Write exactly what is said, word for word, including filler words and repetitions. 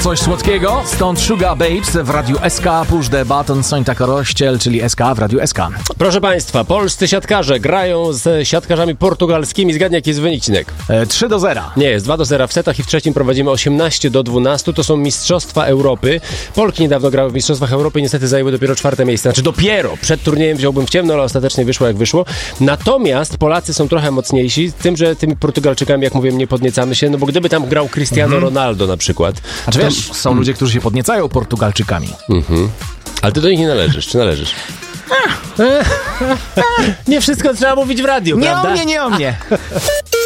Coś słodkiego, stąd Sugar Babes w Radiu S K, Push the Button, Sońta Korościel, czyli S K w Radiu S K. Proszę Państwa, polscy siatkarze grają z siatkarzami portugalskimi. Zgadnij, jaki jest wynik, Cinek? E, trzy do zera. Nie, jest dwa do zera w setach i w trzecim prowadzimy osiemnaście do dwunastu. To są Mistrzostwa Europy. Polki niedawno grały w Mistrzostwach Europy i niestety zajęły dopiero czwarte miejsce. Znaczy dopiero. Przed turniejem wziąłbym w ciemno, ale ostatecznie wyszło jak wyszło. Natomiast Polacy są trochę mocniejsi, tym, że tymi Portugalczykami, jak mówię, nie podniecamy się, no bo gdyby tam grał Cristiano Mhm. Ronaldo na przykład. A czy wiesz, są ludzie, którzy się podniecają Portugalczykami. Mhm. Ale ty do nich nie należysz, czy należysz? Nie wszystko trzeba mówić w radiu, Nie prawda? o mnie, nie o mnie.